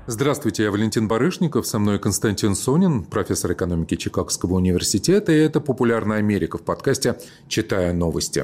Здравствуйте, я Валентин Барышников, со мной Константин Сонин, профессор экономики Чикагского университета, и это «Популярная Америка» в подкасте «Читая новости».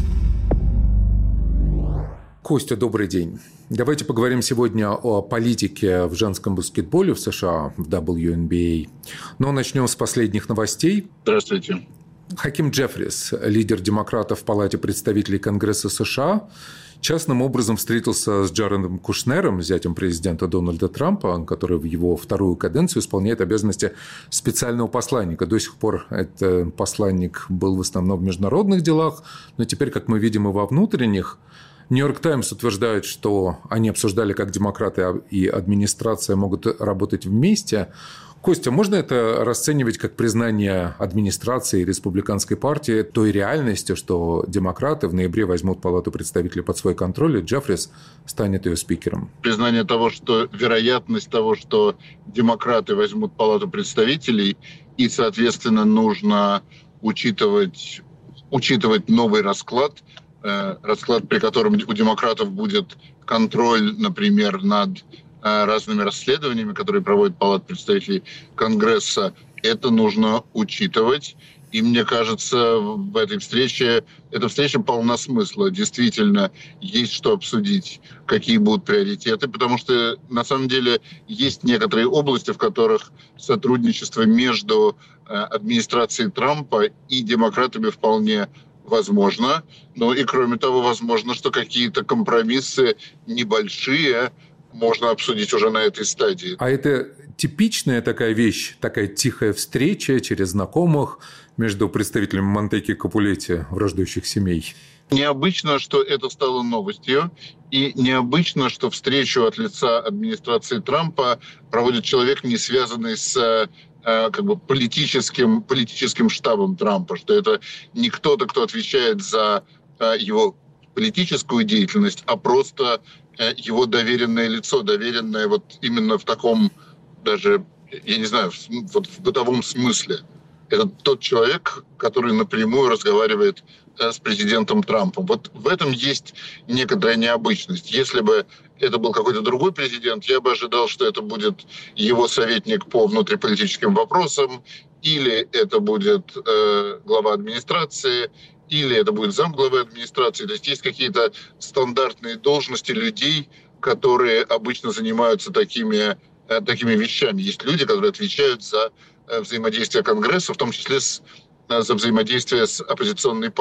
Костя, добрый день. Давайте поговорим сегодня о политике в женском баскетболе в США, в WNBA. Но начнем с последних новостей. Здравствуйте. Хаким Джеффрис, лидер демократов в Палате представителей Конгресса США, частным образом встретился с Джаредом Кушнером, зятем президента Дональда Трампа, который в его вторую каденцию исполняет обязанности специального посланника. До сих пор этот посланник был в основном в международных делах, но теперь, как мы видим, и во внутренних. «Нью-Йорк Таймс» утверждает, что они обсуждали, как демократы и администрация могут работать вместе. Костя, можно это расценивать как признание администрации и республиканской партии той реальности, что демократы в ноябре возьмут Палату представителей под свой контроль, и Джеффрис станет ее спикером? Признание того, что вероятность того, что демократы возьмут Палату представителей, и, соответственно, нужно учитывать новый расклад, при котором у демократов будет контроль, например, над разными расследованиями, которые проводит Палата представителей Конгресса, это нужно учитывать. И мне кажется, эта встреча полна смысла. Действительно, есть что обсудить, какие будут приоритеты, потому что, на самом деле, есть некоторые области, в которых сотрудничество между администрацией Трампа и демократами вполне возможно. Ну и, кроме того, возможно, что какие-то компромиссы небольшие можно обсудить уже на этой стадии. А это типичная такая вещь, такая тихая встреча через знакомых между представителями Монтеки и Капулетти, враждующих семей? Необычно, что это стало новостью, и необычно, что встречу от лица администрации Трампа проводит человек, не связанный с политическим штабом Трампа, что это не кто-то, кто отвечает за его политическую деятельность, а просто его доверенное лицо, доверенное вот именно в таком, даже, я не знаю, вот в бытовом смысле. Это тот человек, который напрямую разговаривает с президентом Трампом. Вот в этом есть некоторая необычность. Если бы это был какой-то другой президент, я бы ожидал, что это будет его советник по внутриполитическим вопросам, или это будет глава администрации, или это будет замглавы администрации. То есть есть какие-то стандартные должности людей, которые обычно занимаются такими вещами. Есть люди, которые отвечают за взаимодействие Конгресса, в том числе за взаимодействие с оппозиционной партией.